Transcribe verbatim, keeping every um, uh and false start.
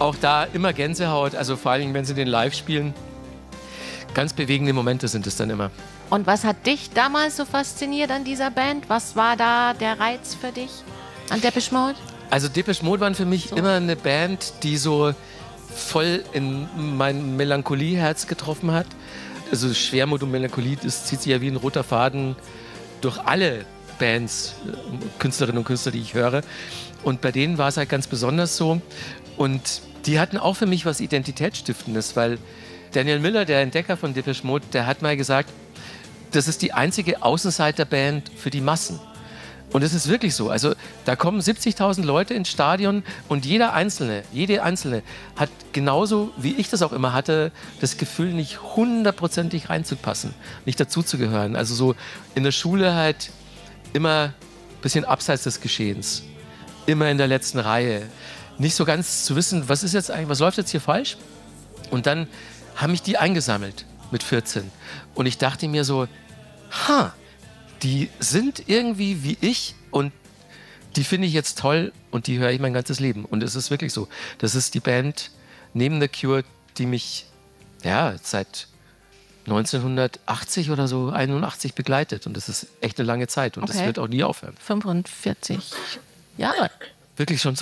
auch da immer Gänsehaut, also vor allem, wenn sie den live spielen. Ganz bewegende Momente sind es dann immer. Und was hat dich damals so fasziniert an dieser Band? Was war da der Reiz für dich an Depeche Mode? Also Depeche Mode waren für mich so immer eine Band, die so voll in mein Melancholie-Herz getroffen hat. Also Schwermut und Melancholie, das zieht sich ja wie ein roter Faden durch alle Bands, Künstlerinnen und Künstler, die ich höre. Und bei denen war es halt ganz besonders so. Und die hatten auch für mich was Identitätsstiftendes, weil Daniel Miller, der Entdecker von Depeche Mode, der hat mal gesagt, das ist die einzige Außenseiterband für die Massen. Und es ist wirklich so. Also da kommen siebzigtausend Leute ins Stadion und jeder Einzelne, jede Einzelne hat genauso, wie ich das auch immer hatte, das Gefühl, nicht hundertprozentig reinzupassen, nicht dazuzugehören. Also so in der Schule halt immer ein bisschen abseits des Geschehens, immer in der letzten Reihe. Nicht so ganz zu wissen, was ist jetzt eigentlich, was läuft jetzt hier falsch? Und dann haben mich die eingesammelt mit vierzehn. Und ich dachte mir so, ha, die sind irgendwie wie ich und die finde ich jetzt toll und die höre ich mein ganzes Leben. Und es ist wirklich so. Das ist die Band neben The Cure, die mich ja seit neunzehnhundertachtzig oder so, einundachtzig begleitet. Und das ist echt eine lange Zeit und Okay. das wird auch nie aufhören. fünfundvierzig Jahre. Wirklich schon so